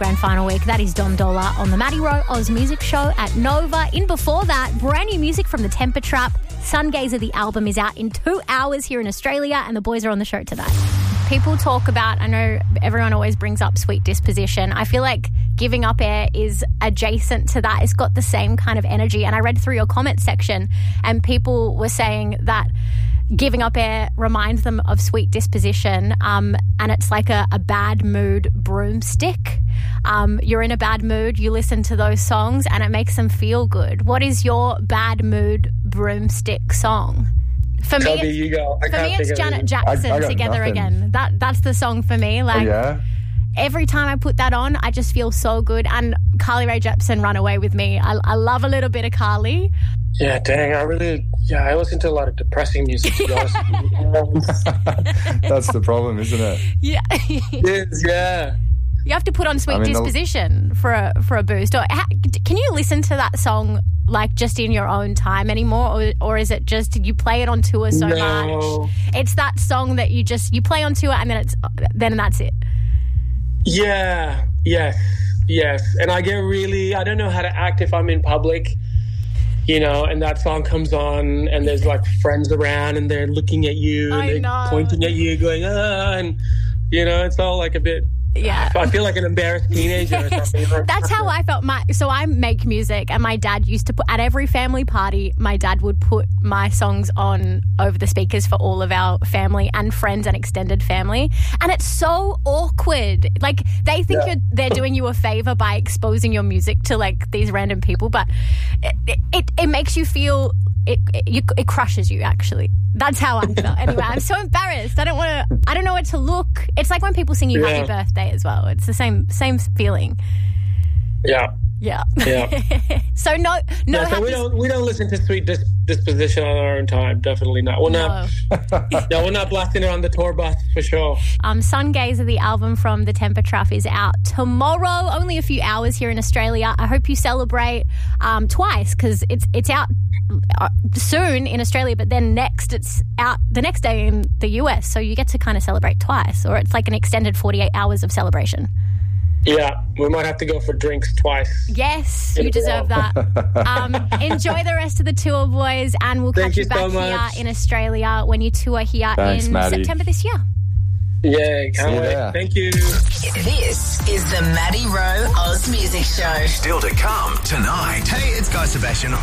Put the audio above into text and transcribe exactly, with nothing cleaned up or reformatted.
Grand final week. That is Dom Dola on the Maddie Rowe Oz Music Show at Nova. In before that, brand new music from the Temper Trap. Sungazer, the album, is out in two hours here in Australia, and the boys are on the show tonight. People talk about, I know everyone always brings up Sweet Disposition. I feel like Giving Up Air is adjacent to that. It's got the same kind of energy. And I read through your comment section and people were saying that Giving Up Air reminds them of Sweet Disposition, um, and it's like a, a bad mood broomstick. Um, you're in a bad mood, you listen to those songs and it makes them feel good. What is your bad mood broomstick song? For me, Toby, you go. I for can't me, it's think of Janet any. Jackson, I- I got Together nothing. Again. That That's the song for me. Like, Oh, yeah? every time I put that on, I just feel so good. And Carly Rae Jepsen, Run Away With Me. I, I love a little bit of Carly. Yeah, dang, I really, yeah, I listen to a lot of depressing music, to be honest with you. That's the problem, isn't it? Yeah. It is, yeah. You have to put on Sweet I mean, the- Disposition for a for a boost. Or ha, can you listen to that song like just in your own time anymore, or or is it just you play it on tour so No. much? It's that song that you just you play on tour and then it's then that's it. Yeah, yes, yes. And I get really, I don't know how to act if I'm in public, you know, and that song comes on and there's like friends around and they're looking at you I and they're know. pointing at you going, ah, and, you know, it's all like a bit, Yeah. I feel like an embarrassed teenager or Yes, something. that's how I felt. My so I make music, and my dad used to put at every family party. My dad would put my songs on over the speakers for all of our family and friends and extended family, and it's so awkward. Like they think Yeah. you're, they're doing you a favor by exposing your music to like these random people, but it it, it makes you feel. It, it you, it crushes you, actually. That's how I felt. Anyway, I'm so embarrassed. I don't want to. I don't know where to look. It's like when people sing you Yeah. happy birthday as well. It's the same same feeling. Yeah. Yeah. Yeah. so no, no. Yeah, so happy- we don't we don't listen to Sweet Dis- Disposition on our own time. Definitely not. We're not. No, we're not blasting it on the tour bus for sure. Um, Sungazer, the album from the Temper Trap, is out tomorrow. Only a few hours here in Australia. I hope you celebrate um, twice because it's it's out uh, soon in Australia, but then next it's out the next day in the U S. So you get to kind of celebrate twice, or it's like an extended forty-eight hours of celebration. Yeah, we might have to go for drinks twice. Yes, you deserve that. Um, enjoy the rest of the tour, boys, and we'll Thank catch you you back so here much. in Australia when you tour here Thanks, in Maddie. September this year. Yeah, can't See you wait. there. Thank you. This is the Maddie Rowe Oz Music Show. Still to come tonight. Hey, it's Guy Sebastian.